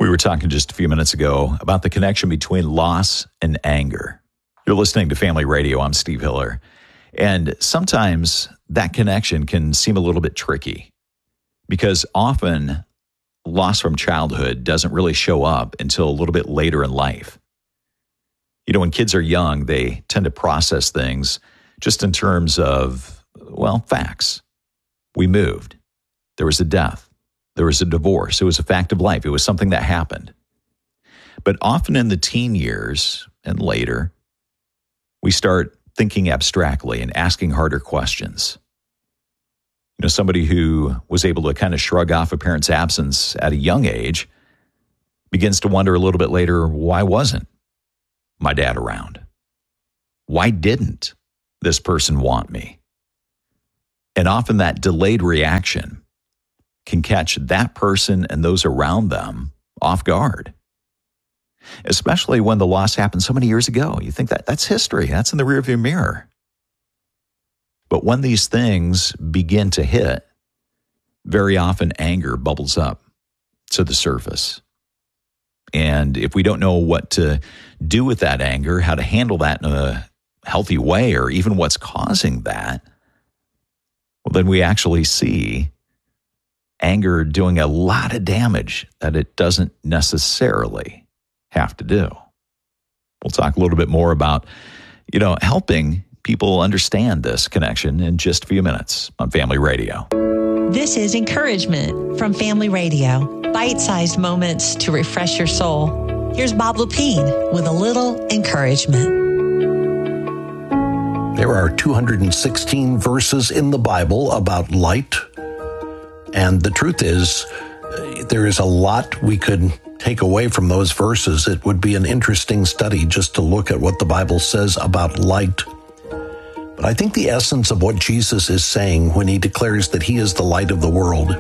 We were talking just a few minutes ago about the connection between loss and anger. You're listening to Family Radio. I'm Steve Hiller. And sometimes that connection can seem a little bit tricky because often loss from childhood doesn't really show up until a little bit later in life. You know, when kids are young, they tend to process things just in terms of, well, facts. We moved. There was a death. There was a divorce. It was a fact of life. It was something that happened. But often in the teen years and later, we start thinking abstractly and asking harder questions. You know, somebody who was able to kind of shrug off a parent's absence at a young age begins to wonder a little bit later, why wasn't my dad around? Why didn't this person want me? And often that delayed reaction can catch that person and those around them off guard, especially when the loss happened so many years ago. You think that's history. That's in the rearview mirror. But when these things begin to hit, very often anger bubbles up to the surface. And if we don't know what to do with that anger, how to handle that in a healthy way, or even what's causing that, well, then we actually see anger doing a lot of damage that it doesn't necessarily have to do. We'll talk a little bit more about, helping people understand this connection in just a few minutes on Family Radio. This is Encouragement from Family Radio. Bite-sized moments to refresh your soul. Here's Bob Lepine with a little encouragement. There are 216 verses in the Bible about light. And the truth is, there is a lot we could take away from those verses. It would be an interesting study just to look at what the Bible says about light. But I think the essence of what Jesus is saying when he declares that he is the light of the world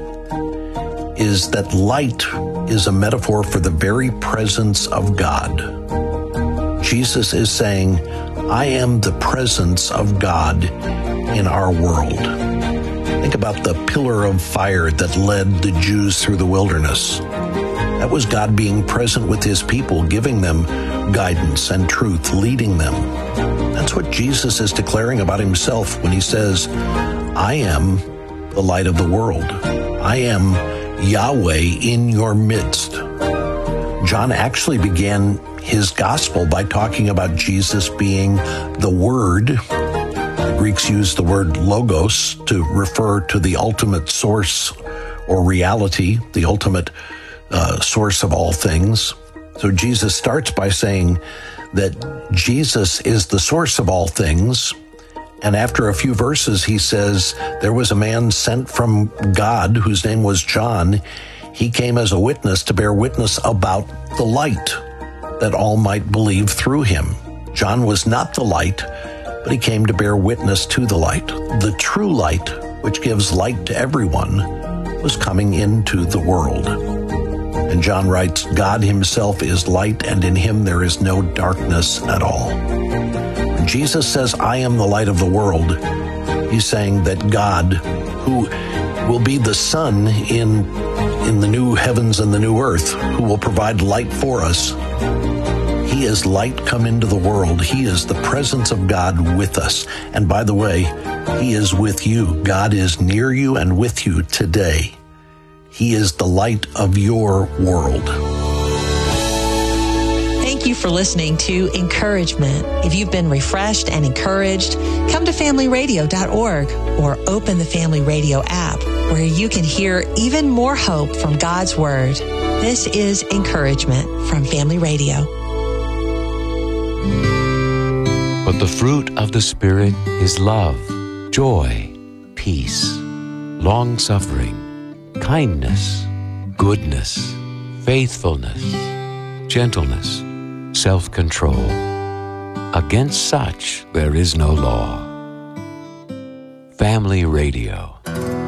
is that light is a metaphor for the very presence of God. Jesus is saying, I am the presence of God in our world. Think about the pillar of fire that led the Jews through the wilderness. That was God being present with his people, giving them guidance and truth, leading them. That's what Jesus is declaring about himself when he says, I am the light of the world. I am Yahweh in your midst. John actually began his gospel by talking about Jesus being the Word. The Greeks use the word logos to refer to the ultimate source or reality, the ultimate source of all things. So Jesus starts by saying that Jesus is the source of all things. And after a few verses, he says, there was a man sent from God whose name was John. He came as a witness to bear witness about the light, that all might believe through him. John was not the light, but he came to bear witness to the light. The true light, which gives light to everyone, was coming into the world. And John writes, God himself is light, and in him there is no darkness at all. When Jesus says, I am the light of the world, he's saying that God, who will be the sun in the new heavens and the new earth, who will provide light for us, he is light come into the world. He is the presence of God with us. And by the way, he is with you. God is near you and with you today. He is the light of your world. Thank you for listening to Encouragement. If you've been refreshed and encouraged, come to familyradio.org or open the Family Radio app where you can hear even more hope from God's Word. This is Encouragement from Family Radio. But the fruit of the Spirit is love, joy, peace, long-suffering, kindness, goodness, faithfulness, gentleness, self-control. Against such there is no law. Family Radio.